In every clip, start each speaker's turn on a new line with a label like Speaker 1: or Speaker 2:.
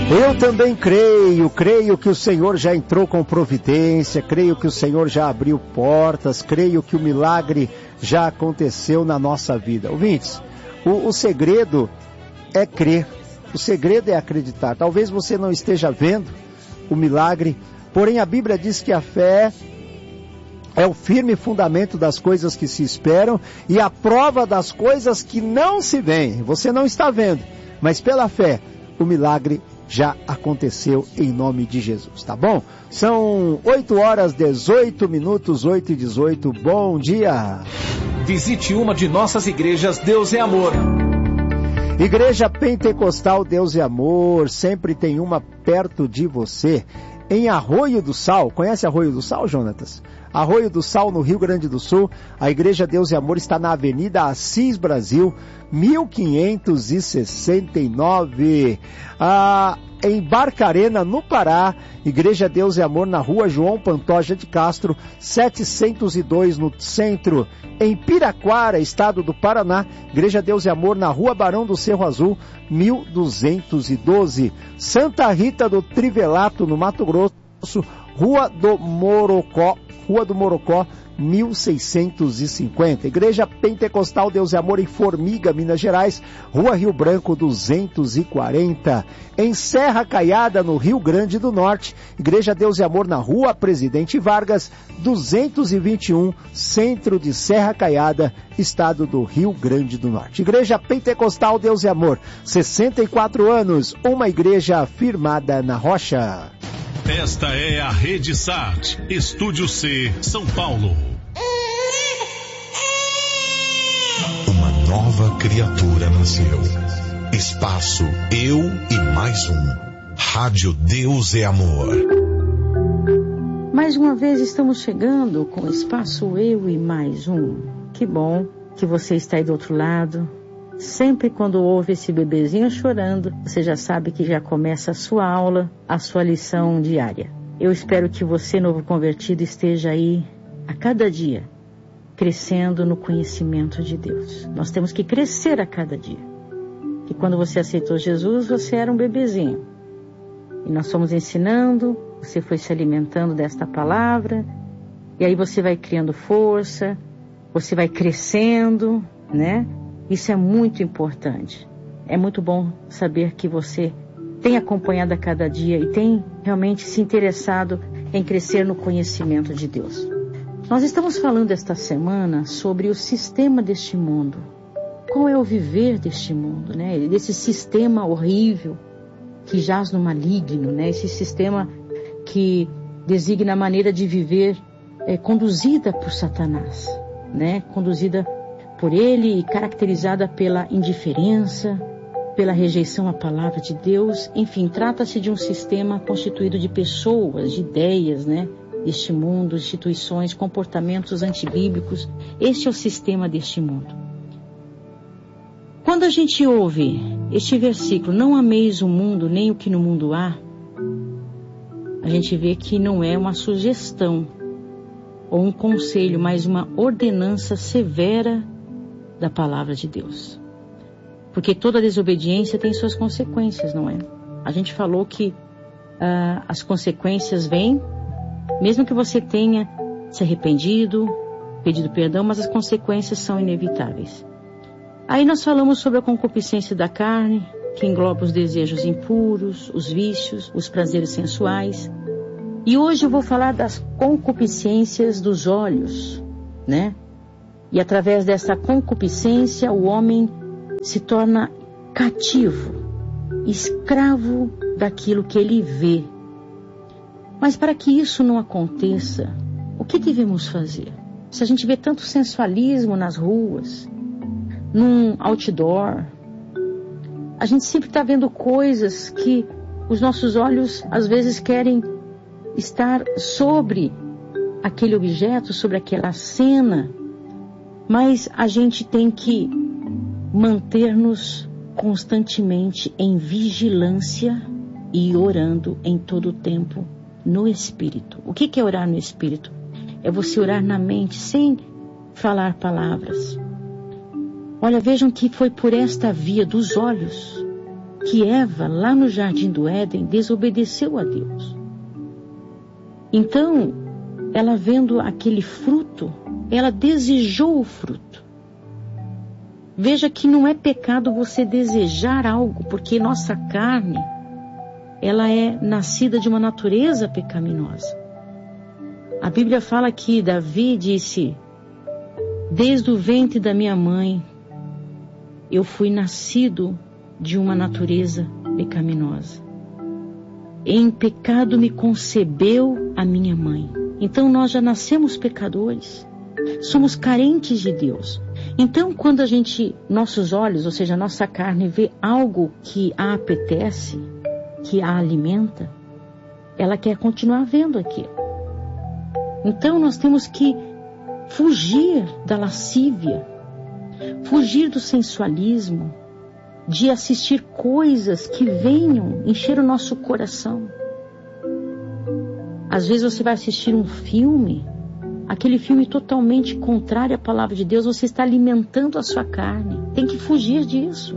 Speaker 1: Eu também creio que o Senhor já entrou com providência, creio que o Senhor já abriu portas, creio que o milagre já aconteceu na nossa vida. Ouvintes, o segredo é crer, o segredo é acreditar. Talvez você não esteja vendo o milagre, porém a Bíblia diz que a fé é o firme fundamento das coisas que se esperam e a prova das coisas que não se veem. Você não está vendo, mas pela fé o milagre já aconteceu em nome de Jesus, tá bom? São 8h18, 8h18, bom dia!
Speaker 2: Visite uma de nossas igrejas Deus é Amor.
Speaker 1: Igreja Pentecostal Deus é Amor, sempre tem uma perto de você. Em Arroio do Sal, conhece Arroio do Sal, Jonatas? Arroio do Sal, no Rio Grande do Sul, a Igreja Deus e Amor está na Avenida Assis Brasil, 1569. Em Barcarena, no Pará, Igreja Deus e Amor na Rua João Pantoja de Castro, 702 no centro. Em Piraquara, estado do Paraná, Igreja Deus e Amor na Rua Barão do Cerro Azul, 1212. Santa Rita do Trivelato, no Mato Grosso, Rua do Morocó, 1650. Igreja Pentecostal Deus e Amor em Formiga, Minas Gerais, Rua Rio Branco 240. Em Serra Caiada, no Rio Grande do Norte, Igreja Deus e Amor na Rua Presidente Vargas 221, centro de Serra Caiada, estado do Rio Grande do Norte. Igreja Pentecostal Deus e Amor, 64 anos, uma igreja firmada na rocha.
Speaker 3: Esta é a Rede Sat, Estúdio C, São Paulo.
Speaker 4: Uma nova criatura nasceu. Espaço Eu e Mais Um. Rádio Deus é Amor.
Speaker 5: Mais uma vez estamos chegando com o Espaço Eu e Mais Um. Que bom que você está aí do outro lado. Sempre quando ouve esse bebezinho chorando, você já sabe que já começa a sua aula, a sua lição diária. Eu espero que você, novo convertido, esteja aí a cada dia, crescendo no conhecimento de Deus. Nós temos que crescer a cada dia. E quando você aceitou Jesus, você era um bebezinho. E nós fomos ensinando, você foi se alimentando desta palavra, e aí você vai criando força, você vai crescendo, né? Isso é muito importante. É muito bom saber que você tem acompanhado a cada dia e tem realmente se interessado em crescer no conhecimento de Deus. Nós estamos falando esta semana sobre o sistema deste mundo. Qual é o viver deste mundo, né? Desse sistema horrível que jaz no maligno, né? Esse sistema que designa a maneira de viver conduzida por Satanás, né? Conduzida por ele e caracterizada pela indiferença, pela rejeição à palavra de Deus. Enfim, trata-se de um sistema constituído de pessoas, de ideias, né? Deste mundo, instituições, comportamentos antibíblicos. Este é o sistema deste mundo. Quando a gente ouve este versículo, não ameis o mundo nem o que no mundo há, a gente vê que não é uma sugestão ou um conselho, mas uma ordenança severa da palavra de Deus. Porque toda desobediência tem suas consequências, não é? A gente falou que as consequências vêm, mesmo que você tenha se arrependido, pedido perdão, mas as consequências são inevitáveis. Aí nós falamos sobre a concupiscência da carne, que engloba os desejos impuros, os vícios, os prazeres sensuais. E hoje eu vou falar das concupiscências dos olhos, né? E através dessa concupiscência, o homem se torna cativo, escravo daquilo que ele vê. Mas para que isso não aconteça, o que devemos fazer? Se a gente vê tanto sensualismo nas ruas, num outdoor, a gente sempre está vendo coisas que os nossos olhos às vezes querem estar sobre aquele objeto, sobre aquela cena, mas a gente tem que manter-nos constantemente em vigilância e orando em todo o tempo no Espírito. O que é orar no Espírito? É você orar na mente sem falar palavras. Olha, vejam que foi por esta via dos olhos que Eva, lá no jardim do Éden, desobedeceu a Deus. Então, ela vendo aquele fruto, ela desejou o fruto. Veja que não é pecado você desejar algo, porque nossa carne, ela é nascida de uma natureza pecaminosa. A Bíblia fala que Davi disse: desde o ventre da minha mãe, eu fui nascido de uma natureza pecaminosa. Em pecado me concebeu a minha mãe. Então nós já nascemos pecadores. Somos carentes de Deus. Então quando nossos olhos, ou seja, nossa carne, vê algo que a apetece, que a alimenta, ela quer continuar vendo aquilo. Então nós temos que fugir da lascívia, fugir do sensualismo, de assistir coisas que venham encher o nosso coração. Às vezes você vai assistir um filme, aquele filme totalmente contrário à palavra de Deus, você está alimentando a sua carne. Tem que fugir disso.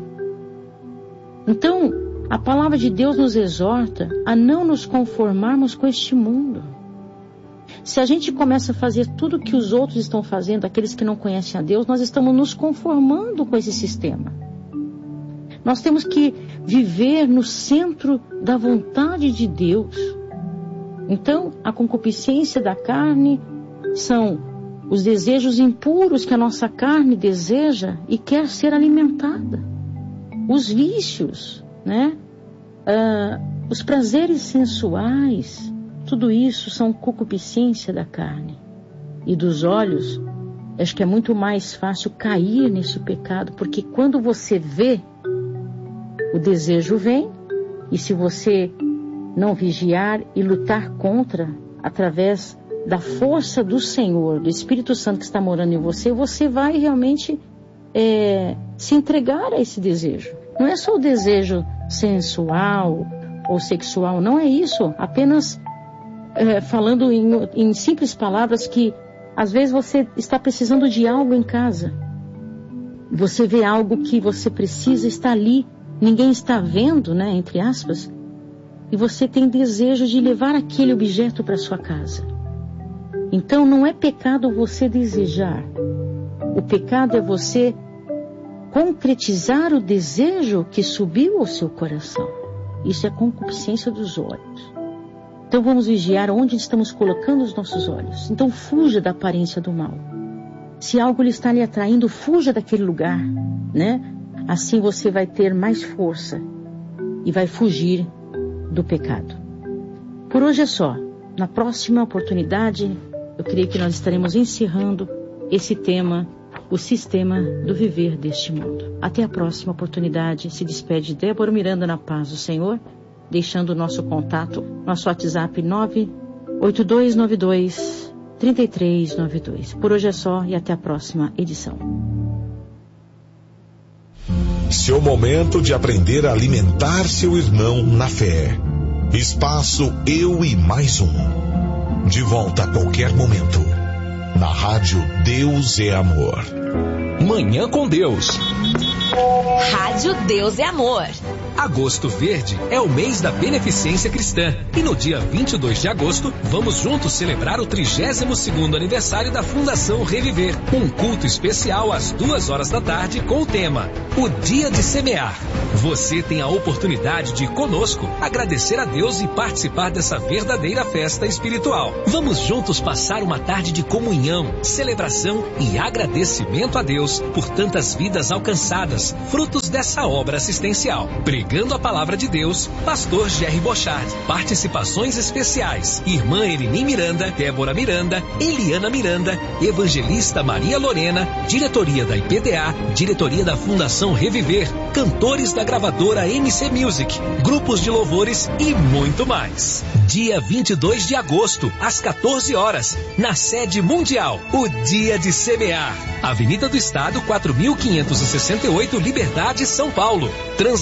Speaker 5: Então, a palavra de Deus nos exorta a não nos conformarmos com este mundo. Se a gente começa a fazer tudo o que os outros estão fazendo, aqueles que não conhecem a Deus, nós estamos nos conformando com esse sistema. Nós temos que viver no centro da vontade de Deus. Então, a concupiscência da carne são os desejos impuros que a nossa carne deseja e quer ser alimentada. Os vícios, né? Os prazeres sensuais, tudo isso são concupiscência da carne. E dos olhos, acho que é muito mais fácil cair nesse pecado, porque quando você vê, o desejo vem, e se você não vigiar e lutar contra, através da força do Senhor, do Espírito Santo que está morando em você, você vai realmente se entregar a esse desejo. Não é só o desejo sensual ou sexual, não é isso. Apenas falando em simples palavras, que às vezes você está precisando de algo em casa. Você vê algo que você precisa, está ali, ninguém está vendo, né, entre aspas, e você tem desejo de levar aquele objeto para sua casa. Então não é pecado você desejar. O pecado é você concretizar o desejo que subiu ao seu coração. Isso é concupiscência dos olhos. Então vamos vigiar onde estamos colocando os nossos olhos. Então fuja da aparência do mal. Se algo está lhe atraindo, fuja daquele lugar, né? Assim você vai ter mais força e vai fugir do pecado. Por hoje é só. Na próxima oportunidade, eu creio que nós estaremos encerrando esse tema, o sistema do viver deste mundo. Até a próxima oportunidade. Se despede Débora Miranda na paz do Senhor, deixando o nosso contato, nosso WhatsApp 98292-3392. Por hoje é só e até a próxima edição.
Speaker 4: Seu momento de aprender a alimentar seu irmão na fé. Espaço Eu e Mais Um. De volta a qualquer momento. Na rádio Deus é Amor.
Speaker 2: Manhã com Deus.
Speaker 6: Rádio Deus é Amor.
Speaker 2: Agosto Verde é o mês da beneficência cristã. E no dia 22 de agosto, vamos juntos celebrar o 32º aniversário da Fundação Reviver. Um culto especial às 2h da tarde com o tema O Dia de Semear. Você tem a oportunidade de, conosco, agradecer a Deus e participar dessa verdadeira festa espiritual. Vamos juntos passar uma tarde de comunhão, celebração e agradecimento a Deus por tantas vidas alcançadas, frutos dessa obra assistencial. Pregando a palavra de Deus, Pastor Jerry Bochard. Participações especiais: Irmã Elini Miranda, Débora Miranda, Eliana Miranda, Evangelista Maria Lorena, diretoria da IPDA, diretoria da Fundação Reviver, cantores da gravadora MC Music, grupos de louvores e muito mais. Dia 22 de agosto, às 14h, na sede mundial, o Dia de Semear. Avenida do Estado, 4.568, Liberdade, São Paulo. Transmissão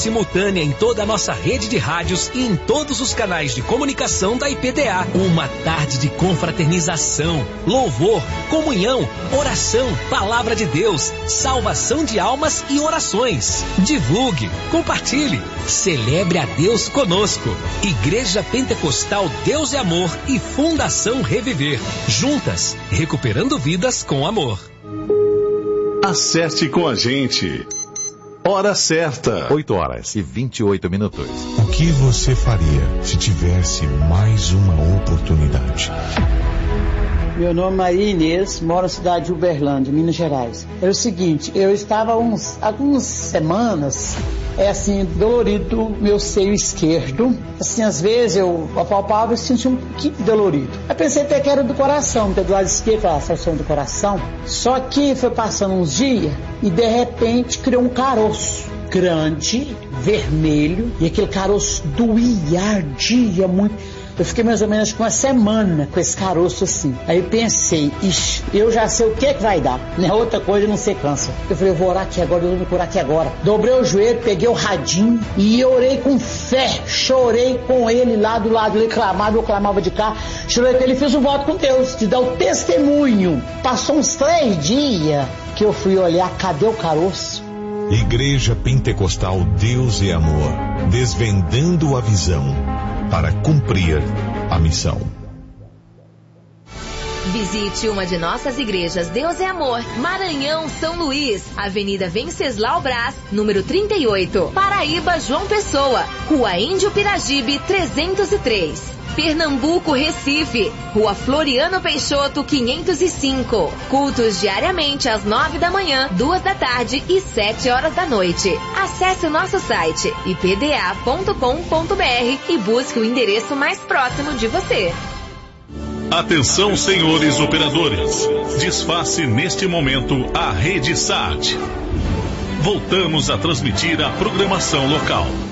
Speaker 2: simultânea em toda a nossa rede de rádios e em todos os canais de comunicação da IPDA. Uma tarde de confraternização, louvor, comunhão, oração, palavra de Deus, salvação de almas e orações. Divulgue, compartilhe, celebre a Deus conosco. Igreja Pentecostal Deus é Amor e Fundação Reviver. Juntas, recuperando vidas com amor.
Speaker 3: Acerte com a gente. Hora certa.
Speaker 7: 8h28.
Speaker 4: O que você faria se tivesse mais uma oportunidade?
Speaker 8: Meu nome é Maria Inês, moro na cidade de Uberlândia, Minas Gerais. É o seguinte, eu estava algumas semanas, dolorido meu seio esquerdo. Assim, às vezes eu apalpava e sentia um pouquinho dolorido. Eu pensei até que era do coração, porque do lado esquerdo a sensação do coração. Só que foi passando uns dias e de repente criou um caroço grande, vermelho, e aquele caroço doía, ardia muito. Eu fiquei mais ou menos com uma semana com esse caroço assim. Aí eu pensei, eu já sei o que vai dar. Não é outra coisa, não ser câncer. Eu falei, eu vou orar aqui agora, eu vou me curar aqui agora. Dobrei o joelho, peguei o radinho e orei com fé. Chorei com ele lá do lado, ele clamava, eu clamava de cá. Chorei com ele, fiz um voto com Deus, de dar o testemunho. Passou uns 3 dias que eu fui olhar, cadê o caroço?
Speaker 4: Igreja Pentecostal Deus é Amor, desvendando a visão para cumprir a missão.
Speaker 6: Visite uma de nossas igrejas Deus é Amor, Maranhão, São Luís, Avenida Venceslau Brás, número 38, Paraíba, João Pessoa, Rua Índio Piragibe, 303. Pernambuco, Recife, Rua Floriano Peixoto, 505. Cultos diariamente às 9 da manhã, 2 da tarde e 7 horas da noite. Acesse o nosso site ipda.com.br e busque o endereço mais próximo de você.
Speaker 3: Atenção, senhores operadores. Desface neste momento a Rede SAT. Voltamos a transmitir a programação local.